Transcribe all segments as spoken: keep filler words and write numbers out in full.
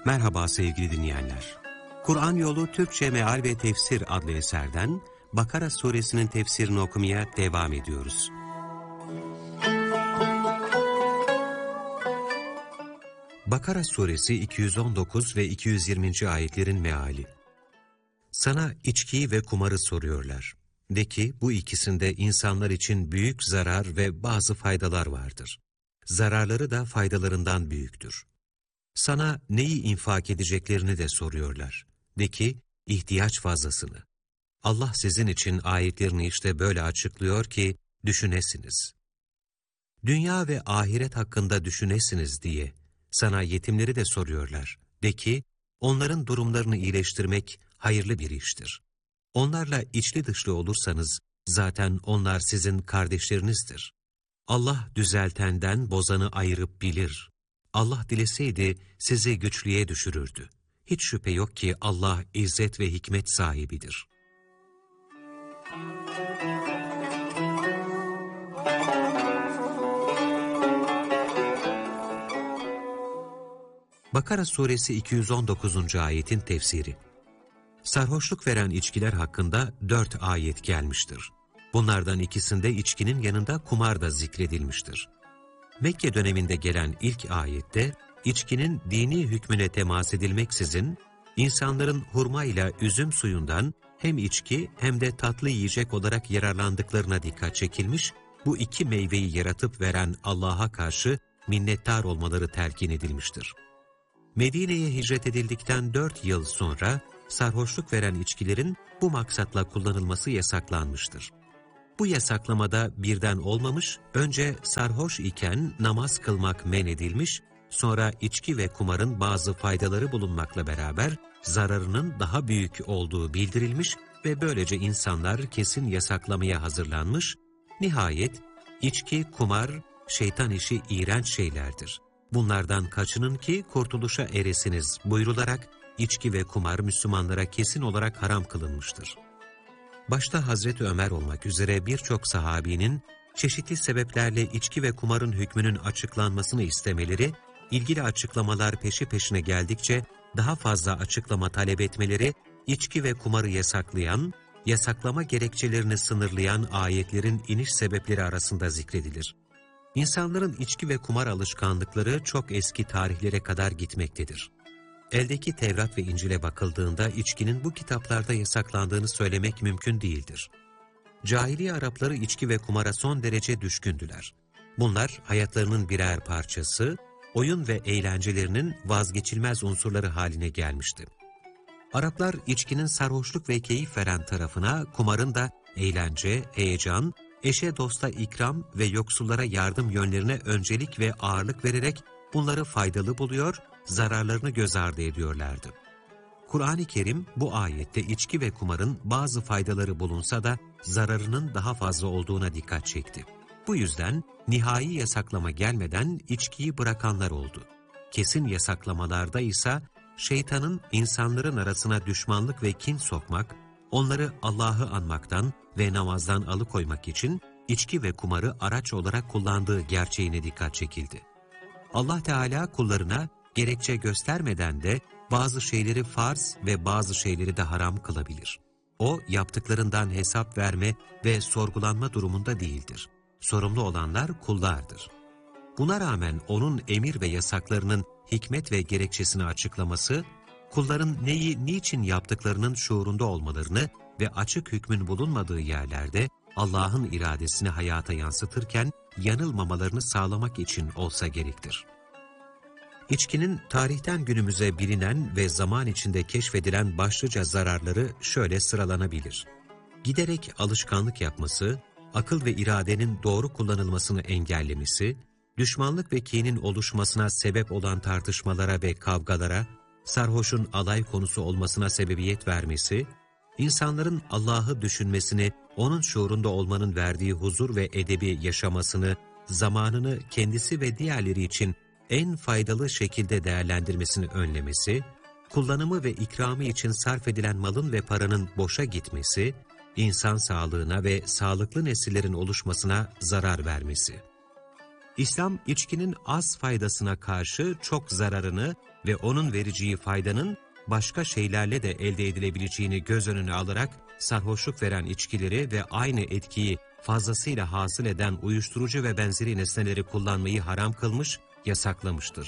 Merhaba sevgili dinleyenler. Kur'an Yolu Türkçe Meal ve Tefsir adlı eserden Bakara suresinin tefsirini okumaya devam ediyoruz. Bakara suresi iki yüz on dokuz ve iki yüz yirminci ayetlerin meali. Sana içkiyi ve kumarı soruyorlar. De ki bu ikisinde insanlar için büyük zarar ve bazı faydalar vardır. Zararları da faydalarından büyüktür. Sana neyi infak edeceklerini de soruyorlar. De ki, ihtiyaç fazlasını. Allah sizin için ayetlerini işte böyle açıklıyor ki, düşünesiniz. Dünya ve ahiret hakkında düşünesiniz diye, sana yetimleri de soruyorlar. De ki, onların durumlarını iyileştirmek hayırlı bir iştir. Onlarla içli dışlı olursanız, zaten onlar sizin kardeşlerinizdir. Allah düzeltenden bozanı ayırıp bilir. Allah dileseydi sizi güçlüğe düşürürdü. Hiç şüphe yok ki Allah izzet ve hikmet sahibidir. Bakara suresi iki yüz on dokuzuncu ayetin tefsiri. Sarhoşluk veren içkiler hakkında dört ayet gelmiştir. Bunlardan ikisinde içkinin yanında kumar da zikredilmiştir. Mekke döneminde gelen ilk ayette, içkinin dini hükmüne temas edilmeksizin, insanların hurma ile üzüm suyundan hem içki hem de tatlı yiyecek olarak yararlandıklarına dikkat çekilmiş, bu iki meyveyi yaratıp veren Allah'a karşı minnettar olmaları telkin edilmiştir. Medine'ye hicret edildikten dört yıl sonra, sarhoşluk veren içkilerin bu maksatla kullanılması yasaklanmıştır. Bu yasaklamada birden olmamış, önce sarhoş iken namaz kılmak men edilmiş, sonra içki ve kumarın bazı faydaları bulunmakla beraber zararının daha büyük olduğu bildirilmiş ve böylece insanlar kesin yasaklamaya hazırlanmış, nihayet içki, kumar, şeytan işi iğrenç şeylerdir. Bunlardan kaçının ki kurtuluşa eresiniz buyrularak içki ve kumar Müslümanlara kesin olarak haram kılınmıştır. Başta Hazreti Ömer olmak üzere birçok sahabinin çeşitli sebeplerle içki ve kumarın hükmünün açıklanmasını istemeleri, ilgili açıklamalar peşi peşine geldikçe daha fazla açıklama talep etmeleri, içki ve kumarı yasaklayan, yasaklama gerekçelerini sınırlayan ayetlerin iniş sebepleri arasında zikredilir. İnsanların içki ve kumar alışkanlıkları çok eski tarihlere kadar gitmektedir. Eldeki Tevrat ve İncil'e bakıldığında içkinin bu kitaplarda yasaklandığını söylemek mümkün değildir. Cahiliye Arapları içki ve kumara son derece düşkündüler. Bunlar hayatlarının birer parçası, oyun ve eğlencelerinin vazgeçilmez unsurları haline gelmişti. Araplar içkinin sarhoşluk ve keyif veren tarafına, kumarın da eğlence, heyecan, eşe dosta ikram ve yoksullara yardım yönlerine öncelik ve ağırlık vererek bunları faydalı buluyor, zararlarını göz ardı ediyorlardı. Kur'an-ı Kerim bu ayette içki ve kumarın bazı faydaları bulunsa da zararının daha fazla olduğuna dikkat çekti. Bu yüzden nihai yasaklama gelmeden içkiyi bırakanlar oldu. Kesin yasaklamalarda ise şeytanın insanların arasına düşmanlık ve kin sokmak, onları Allah'ı anmaktan ve namazdan alıkoymak için içki ve kumarı araç olarak kullandığı gerçeğine dikkat çekildi. Allah Teala kullarına gerekçe göstermeden de bazı şeyleri farz ve bazı şeyleri de haram kılabilir. O yaptıklarından hesap verme ve sorgulanma durumunda değildir. Sorumlu olanlar kullardır. Buna rağmen onun emir ve yasaklarının hikmet ve gerekçesini açıklaması, kulların neyi niçin yaptıklarının şuurunda olmalarını ve açık hükmün bulunmadığı yerlerde Allah'ın iradesini hayata yansıtırken yanılmamalarını sağlamak için olsa gerektir. İçkinin tarihten günümüze bilinen ve zaman içinde keşfedilen başlıca zararları şöyle sıralanabilir. Giderek alışkanlık yapması, akıl ve iradenin doğru kullanılmasını engellemesi, düşmanlık ve kinin oluşmasına sebep olan tartışmalara ve kavgalara, sarhoşun alay konusu olmasına sebebiyet vermesi, insanların Allah'ı düşünmesini, onun şuurunda olmanın verdiği huzur ve edebi yaşamasını, zamanını kendisi ve diğerleri için en faydalı şekilde değerlendirmesini önlemesi, kullanımı ve ikramı için sarf edilen malın ve paranın boşa gitmesi, insan sağlığına ve sağlıklı nesillerin oluşmasına zarar vermesi. İslam, içkinin az faydasına karşı çok zararını ve onun vereceği faydanın başka şeylerle de elde edilebileceğini göz önüne alarak sarhoşluk veren içkileri ve aynı etkiyi fazlasıyla hasıl eden uyuşturucu ve benzeri nesneleri kullanmayı haram kılmış, yasaklamıştır.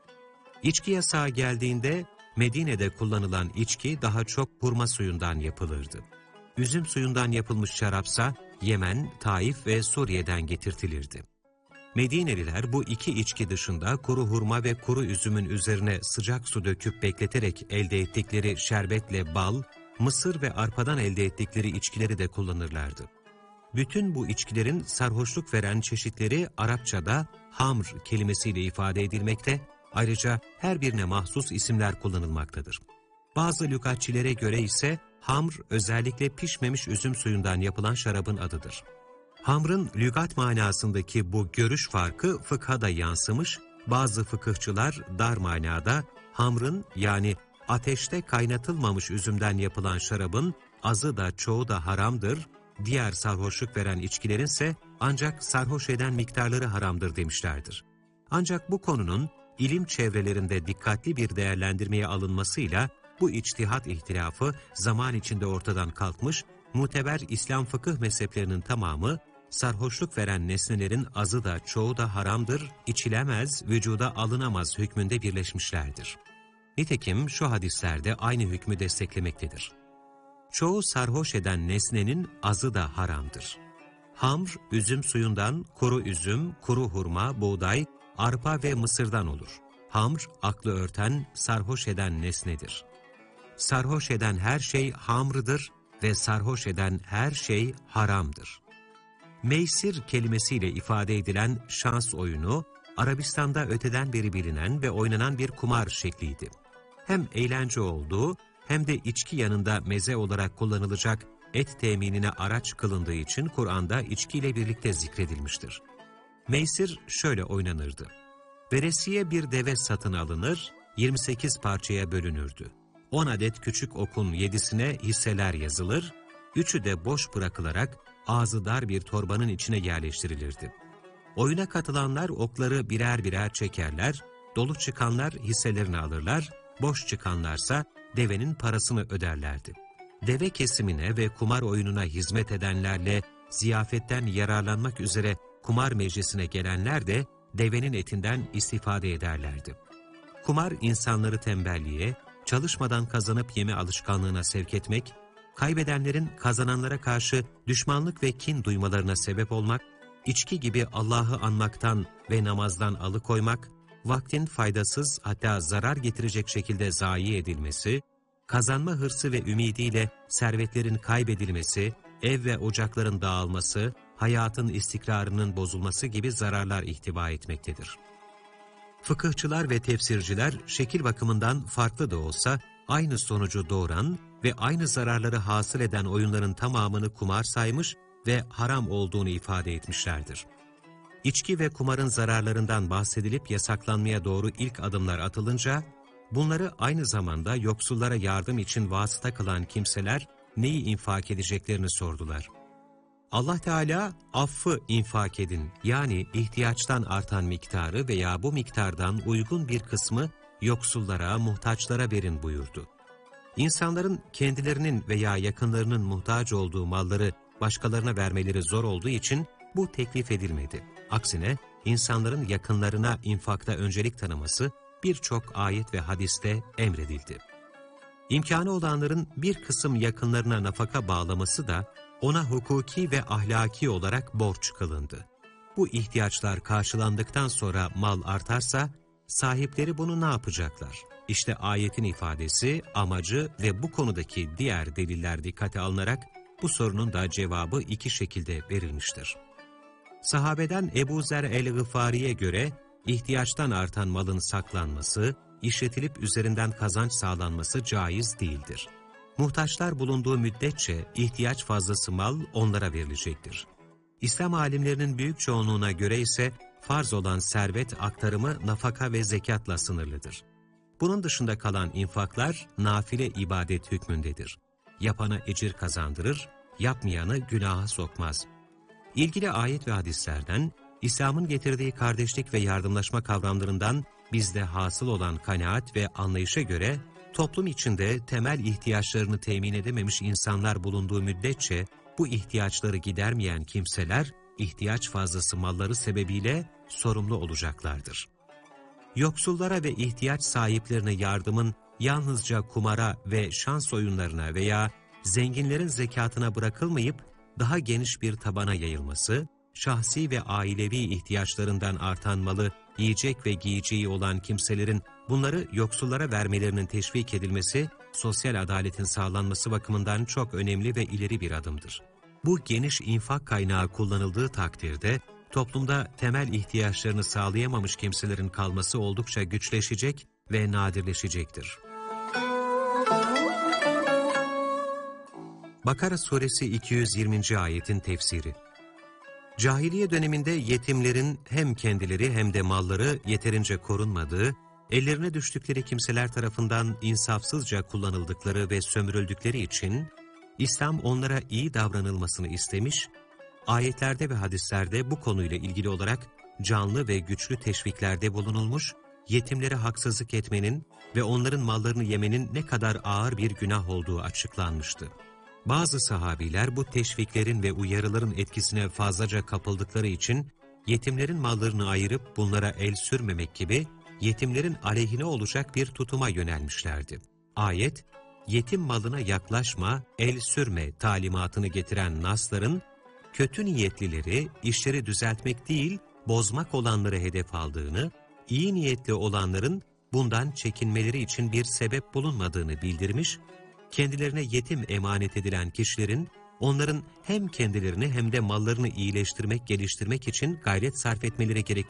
İçki yasağı geldiğinde Medine'de kullanılan içki daha çok hurma suyundan yapılırdı. Üzüm suyundan yapılmış şarapsa Yemen, Taif ve Suriye'den getirtilirdi. Medineliler bu iki içki dışında kuru hurma ve kuru üzümün üzerine sıcak su döküp bekleterek elde ettikleri şerbetle bal, mısır ve arpadan elde ettikleri içkileri de kullanırlardı. Bütün bu içkilerin sarhoşluk veren çeşitleri Arapçada hamr kelimesiyle ifade edilmekte, ayrıca her birine mahsus isimler kullanılmaktadır. Bazı lügatçilere göre ise hamr özellikle pişmemiş üzüm suyundan yapılan şarabın adıdır. Hamrın lügat manasındaki bu görüş farkı fıkha da yansımış, bazı fıkıhçılar dar manada hamrın yani ateşte kaynatılmamış üzümden yapılan şarabın azı da çoğu da haramdır, diğer sarhoşluk veren içkilerin ise ancak sarhoş eden miktarları haramdır demişlerdir. Ancak bu konunun ilim çevrelerinde dikkatli bir değerlendirmeye alınmasıyla bu içtihat ihtilafı zaman içinde ortadan kalkmış, muteber İslam fıkıh mezheplerinin tamamı, sarhoşluk veren nesnelerin azı da çoğu da haramdır, içilemez, vücuda alınamaz hükmünde birleşmişlerdir. Nitekim şu hadislerde aynı hükmü desteklemektedir. Çoğu sarhoş eden nesnenin azı da haramdır. Hamr, üzüm suyundan, kuru üzüm, kuru hurma, buğday, arpa ve mısırdan olur. Hamr, aklı örten, sarhoş eden nesnedir. Sarhoş eden her şey hamrıdır ve sarhoş eden her şey haramdır. Meysir kelimesiyle ifade edilen şans oyunu, Arabistan'da öteden beri bilinen ve oynanan bir kumar şekliydi. Hem eğlence olduğu hem de içki yanında meze olarak kullanılacak et teminine araç kılındığı için Kur'an'da içkiyle birlikte zikredilmiştir. Meysir şöyle oynanırdı. Veresiye bir deve satın alınır, yirmi sekiz parçaya bölünürdü. on adet küçük okun yedisine hisseler yazılır, üçü de boş bırakılarak ağzı dar bir torbanın içine yerleştirilirdi. Oyuna katılanlar okları birer birer çekerler, dolu çıkanlar hisselerini alırlar, boş çıkanlarsa devenin parasını öderlerdi. Deve kesimine ve kumar oyununa hizmet edenlerle ziyafetten yararlanmak üzere kumar meclisine gelenler de devenin etinden istifade ederlerdi. Kumar insanları tembelliğe, çalışmadan kazanıp yeme alışkanlığına sevk etmek, kaybedenlerin kazananlara karşı düşmanlık ve kin duymalarına sebep olmak, içki gibi Allah'ı anmaktan ve namazdan alıkoymak, vaktin faydasız hatta zarar getirecek şekilde zayi edilmesi, kazanma hırsı ve ümidiyle servetlerin kaybedilmesi, ev ve ocakların dağılması, hayatın istikrarının bozulması gibi zararlar ihtiva etmektedir. Fıkıhçılar ve tefsirciler şekil bakımından farklı da olsa aynı sonucu doğuran ve aynı zararları hasıl eden oyunların tamamını kumar saymış ve haram olduğunu ifade etmişlerdir. İçki ve kumarın zararlarından bahsedilip yasaklanmaya doğru ilk adımlar atılınca, bunları aynı zamanda yoksullara yardım için vasıta kılan kimseler neyi infak edeceklerini sordular. Allah Teala affı infak edin, yani ihtiyaçtan artan miktarı veya bu miktardan uygun bir kısmı yoksullara, muhtaçlara verin buyurdu. İnsanların kendilerinin veya yakınlarının muhtaç olduğu malları başkalarına vermeleri zor olduğu için bu teklif edilmedi. Aksine insanların yakınlarına infakta öncelik tanıması birçok ayet ve hadiste emredildi. İmkanı olanların bir kısım yakınlarına nafaka bağlaması da ona hukuki ve ahlaki olarak borç kılındı. Bu ihtiyaçlar karşılandıktan sonra mal artarsa sahipleri bunu ne yapacaklar? İşte ayetin ifadesi, amacı ve bu konudaki diğer deliller dikkate alınarak bu sorunun da cevabı iki şekilde verilmiştir. Sahabeden Ebu Zer el-Gıfari'ye göre ihtiyaçtan artan malın saklanması, işletilip üzerinden kazanç sağlanması caiz değildir. Muhtaçlar bulunduğu müddetçe ihtiyaç fazlası mal onlara verilecektir. İslam alimlerinin büyük çoğunluğuna göre ise farz olan servet aktarımı nafaka ve zekatla sınırlıdır. Bunun dışında kalan infaklar nafile ibadet hükmündedir. Yapana ecir kazandırır, yapmayanı günaha sokmaz. İlgili ayet ve hadislerden İslam'ın getirdiği kardeşlik ve yardımlaşma kavramlarından bizde hasıl olan kanaat ve anlayışa göre, toplum içinde temel ihtiyaçlarını temin edememiş insanlar bulunduğu müddetçe, bu ihtiyaçları gidermeyen kimseler, ihtiyaç fazlası malları sebebiyle sorumlu olacaklardır. Yoksullara ve ihtiyaç sahiplerine yardımın yalnızca kumara ve şans oyunlarına veya zenginlerin zekatına bırakılmayıp daha geniş bir tabana yayılması, şahsi ve ailevi ihtiyaçlarından artan malı, yiyecek ve giyeceği olan kimselerin bunları yoksullara vermelerinin teşvik edilmesi, sosyal adaletin sağlanması bakımından çok önemli ve ileri bir adımdır. Bu geniş infak kaynağı kullanıldığı takdirde, toplumda temel ihtiyaçlarını sağlayamamış kimselerin kalması oldukça güçleşecek ve nadirleşecektir. Bakara Suresi iki yüz yirminci ayetin tefsiri. Cahiliye döneminde yetimlerin hem kendileri hem de malları yeterince korunmadığı, ellerine düştükleri kimseler tarafından insafsızca kullanıldıkları ve sömürüldükleri için, İslam onlara iyi davranılmasını istemiş, ayetlerde ve hadislerde bu konuyla ilgili olarak canlı ve güçlü teşviklerde bulunulmuş, yetimlere haksızlık etmenin ve onların mallarını yemenin ne kadar ağır bir günah olduğu açıklanmıştı. Bazı sahabiler bu teşviklerin ve uyarıların etkisine fazlaca kapıldıkları için, yetimlerin mallarını ayırıp bunlara el sürmemek gibi, yetimlerin aleyhine olacak bir tutuma yönelmişlerdi. Ayet, yetim malına yaklaşma, el sürme talimatını getiren nasların, kötü niyetlileri işleri düzeltmek değil, bozmak olanları hedef aldığını, iyi niyetli olanların bundan çekinmeleri için bir sebep bulunmadığını bildirmiş, kendilerine yetim emanet edilen kişilerin, onların hem kendilerini hem de mallarını iyileştirmek, geliştirmek için gayret sarf etmeleri gerektiğini